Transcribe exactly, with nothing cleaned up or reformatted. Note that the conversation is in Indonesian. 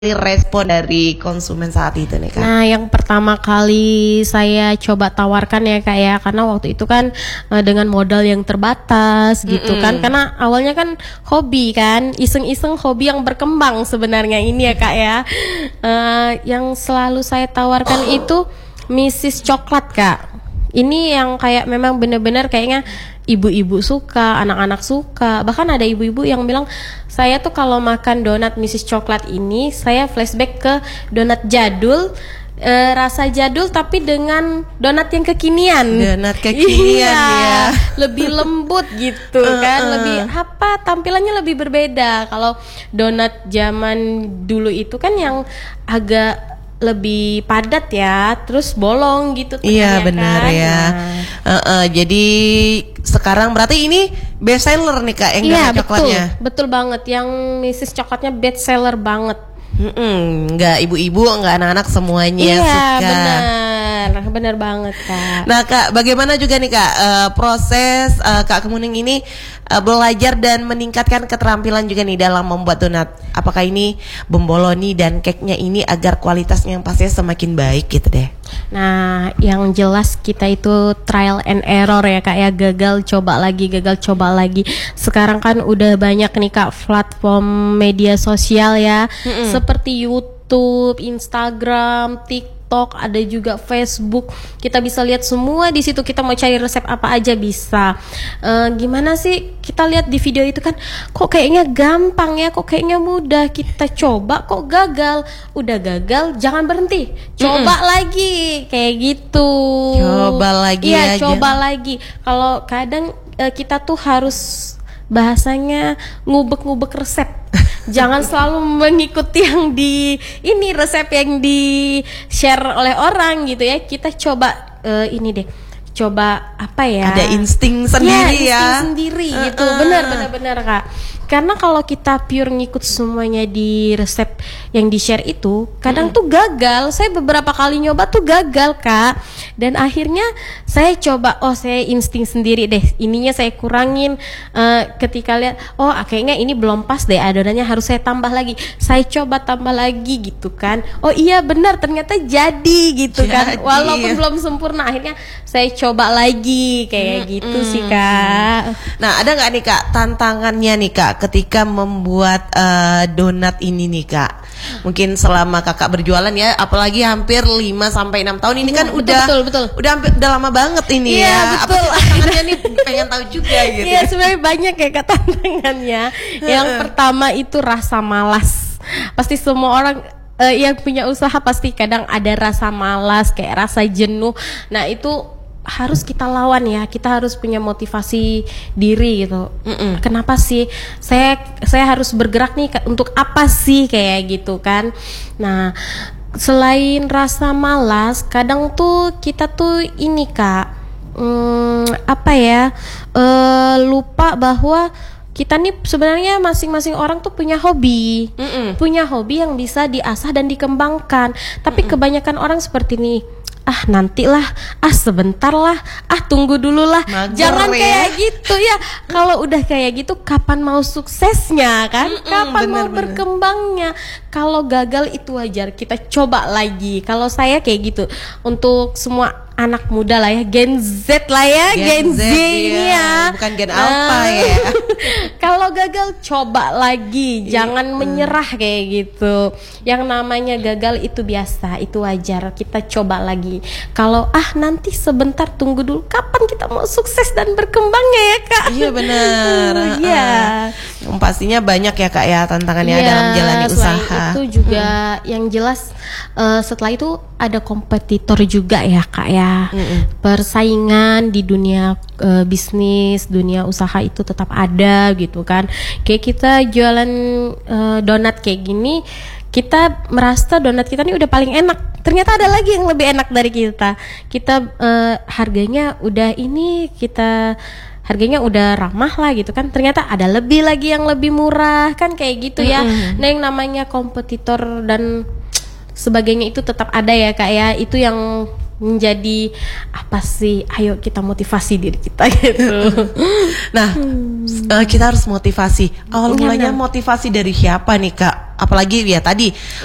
respon dari konsumen saat itu nih Kak? Nah, yang pertama kali saya coba tawarkan ya Kak ya, karena waktu itu kan uh, dengan modal yang terbatas gitu Mm-mm. kan, karena awalnya kan hobi kan, iseng-iseng hobi yang berkembang sebenarnya ini ya Kak ya. Uh, yang selalu saya tawarkan itu Missis Coklat Kak. Ini yang kayak memang benar-benar kayaknya ibu-ibu suka, anak-anak suka. Bahkan ada ibu-ibu yang bilang, saya tuh kalau makan donat Missis Coklat ini, saya flashback ke donat jadul, e, rasa jadul tapi dengan donat yang kekinian. Donat kekinian iya, ya. Lebih lembut gitu Uh, kan, uh. lebih apa, tampilannya lebih berbeda. Kalau donat zaman dulu itu kan yang agak lebih padat ya, terus bolong gitu. Iya benar kan? ya. Nah. Uh, uh, jadi sekarang berarti ini best seller nih Kak yang Iya donat coklatnya. betul, betul banget. Yang Missis Coklatnya best seller banget. Mm-mm, nggak ibu-ibu, nggak anak-anak semuanya Iya suka. benar, benar banget Kak. Nah Kak, bagaimana juga nih Kak uh, proses uh, Kak Kemuning ini uh, belajar dan meningkatkan keterampilan juga nih dalam membuat donat. Apakah ini bomboloni dan cake-nya ini agar kualitasnya yang pastinya semakin baik gitu deh. Nah, yang jelas kita itu trial and error ya Kak ya, gagal coba lagi, gagal coba lagi. Sekarang kan udah banyak nih Kak platform media sosial ya, Mm-mm. seperti YouTube, Instagram, TikTok, ada juga Facebook. Kita bisa lihat semua di situ. Kita mau cari resep apa aja bisa. Uh, gimana sih? Kita lihat di video itu kan, kok kayaknya gampang ya, kok kayaknya mudah. Kita coba, kok gagal. Udah gagal, jangan berhenti. Coba Mm-mm. lagi, kayak gitu. Coba lagi Iya, aja. coba lagi. Kalau kadang uh, kita tuh harus bahasanya ngubek-ngubek resep. Jangan selalu mengikuti yang di ini resep yang di share oleh orang gitu ya. Kita coba uh, ini deh. Coba apa ya? Ada insting sendiri ya. ya. Insting sendiri uh, gitu. uh. Benar benar benar Kak. Karena kalau kita pure ngikut semuanya di resep yang di-share itu, kadang mm. tuh gagal. Saya beberapa kali nyoba tuh gagal, Kak. Dan akhirnya saya coba, oh saya insting sendiri deh. Ininya saya kurangin. Uh, ketika lihat, oh kayaknya ini belum pas deh, adonannya harus saya tambah lagi. Saya coba tambah lagi gitu kan. Oh iya benar, ternyata jadi gitu jadi. kan. Walaupun belum sempurna, akhirnya saya coba lagi kayak mm, gitu mm. sih Kak. Nah ada nggak nih Kak tantangannya nih Kak ketika membuat uh, donat ini nih Kak? Mungkin selama Kakak berjualan ya, apalagi hampir lima sampai enam tahun ini ya, kan betul, udah betul, betul. udah hampir udah lama banget ini ya. ya. Betul. Apa tantangannya nih pengen tahu juga gitu. Iya sebenarnya banyak ya Kak tantangannya. Yang pertama itu rasa malas. Pasti semua orang uh, yang punya usaha pasti kadang ada rasa malas, kayak rasa jenuh. Nah itu harus kita lawan ya, kita harus punya motivasi diri gitu. Mm-mm. Kenapa sih saya saya harus bergerak nih untuk apa sih kayak gitu kan. Nah selain rasa malas, kadang tuh kita tuh ini Kak hmm, apa ya uh, lupa bahwa kita nih sebenarnya masing-masing orang tuh punya hobi, Mm-mm. punya hobi yang bisa diasah dan dikembangkan. Tapi Mm-mm. kebanyakan orang seperti ini, ah nantilah, ah sebentar lah, ah tunggu dulu lah. Mager jangan ya. Kayak gitu ya. Kalau udah kayak gitu, kapan mau suksesnya kan? Mm-mm, kapan bener, mau bener. berkembangnya? Kalau gagal itu wajar, kita coba lagi. Kalau saya kayak gitu, untuk semua anak muda lah ya, Gen Z lah ya, Gen, Gen Z, Z ini ya, bukan Gen Alpha uh, ya. Kalau gagal coba lagi, jangan menyerah kayak gitu. Yang namanya gagal itu biasa, itu wajar. Kita coba lagi. Kalau ah nanti sebentar, tunggu dulu. Kapan kita mau sukses dan berkembangnya ya Kak? Iya benar. Iya. Uh, pastinya banyak ya Kak ya tantangannya ya, dalam jalani usaha. Itu juga hmm. yang jelas uh, setelah itu ada kompetitor juga ya Kak ya. Mm-mm. Persaingan di dunia uh, bisnis, dunia usaha itu tetap ada gitu kan. Kayak kita jualan uh, donat kayak gini, kita merasa donat kita ini udah paling enak. Ternyata ada lagi yang lebih enak dari kita. Kita uh, harganya udah ini, kita harganya udah ramah lah gitu kan. Ternyata ada lebih lagi yang lebih murah kan kayak gitu ya. Mm-hmm. Nah yang namanya kompetitor dan sebagainya itu tetap ada ya Kak ya. Itu yang menjadi apa sih, ayo kita motivasi diri kita gitu. Nah hmm. uh, kita harus motivasi. Awal mulanya motivasi dari siapa nih Kak? Apalagi ya tadi